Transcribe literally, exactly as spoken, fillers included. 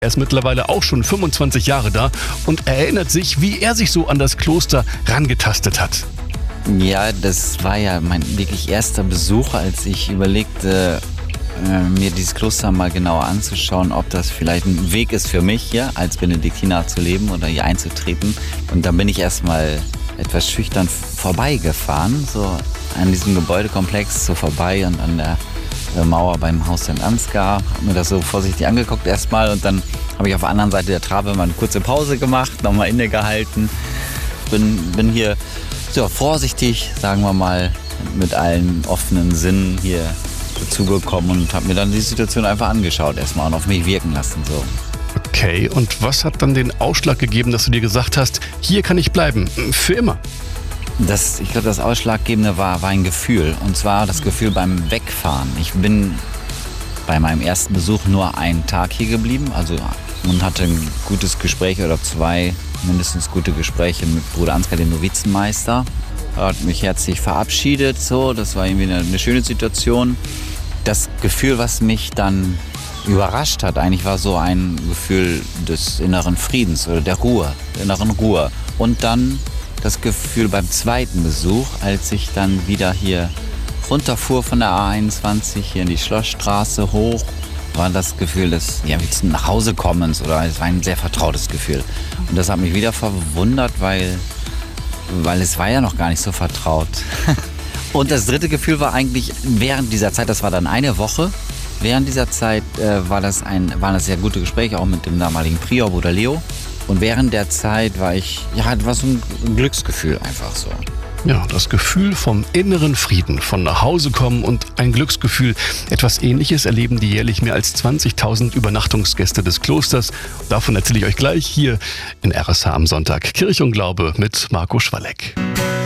Er ist mittlerweile auch schon fünfundzwanzig Jahre da und erinnert sich, wie er sich so an das Kloster rangetastet hat. Ja, das war ja mein wirklich erster Besuch, als ich überlegte, äh, mir dieses Kloster mal genauer anzuschauen, ob das vielleicht ein Weg ist für mich, hier als Benediktiner zu leben oder hier einzutreten. Und dann bin ich erstmal etwas schüchtern vorbeigefahren, so an diesem Gebäudekomplex so vorbei und an der Mauer beim Haus Sankt Ansgar. Habe mir das so vorsichtig angeguckt erstmal und dann habe ich auf der anderen Seite der Trave mal eine kurze Pause gemacht, nochmal innegehalten. Bin, bin hier so vorsichtig, sagen wir mal, mit allen offenen Sinnen hier dazugekommen und habe mir dann die Situation einfach angeschaut erstmal und auf mich wirken lassen. So. Okay, und was hat dann den Ausschlag gegeben, dass du dir gesagt hast, hier kann ich bleiben, für immer? Das, ich glaube, das Ausschlaggebende war, war ein Gefühl. Und zwar das Gefühl beim Wegfahren. Ich bin bei meinem ersten Besuch nur einen Tag hier geblieben. Also und hatte ein gutes Gespräch oder zwei, mindestens gute Gespräche mit Bruder Ansgar, dem Novizenmeister. Er hat mich herzlich verabschiedet. So, das war irgendwie eine, eine schöne Situation. Das Gefühl, was mich dann überrascht hat, eigentlich war so ein Gefühl des inneren Friedens oder der Ruhe, der inneren Ruhe. Und dann das Gefühl beim zweiten Besuch, als ich dann wieder hier runterfuhr von der A einundzwanzig hier in die Schlossstraße hoch, war das Gefühl des ja, wie zum Nachhausekommens oder es war ein sehr vertrautes Gefühl. Und das hat mich wieder verwundert, weil, weil es war ja noch gar nicht so vertraut. Und das dritte Gefühl war eigentlich während dieser Zeit, das war dann eine Woche, während dieser Zeit äh, war das ein, waren das sehr gute Gespräche, auch mit dem damaligen Prior, Bruder Leo. Und während der Zeit war ich, ja, war so ein Glücksgefühl einfach so. Ja, das Gefühl vom inneren Frieden, von nach Hause kommen und ein Glücksgefühl. Etwas Ähnliches erleben die jährlich mehr als zwanzigtausend Übernachtungsgäste des Klosters. Davon erzähle ich euch gleich hier in R S H am Sonntag. Kirche und Glaube mit Marco Schwalleck.